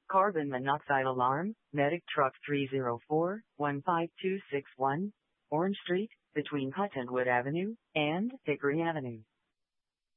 Carbon monoxide alarm, Medic Truck 304-15261, Orange Street, between Cottonwood Avenue and Hickory Avenue.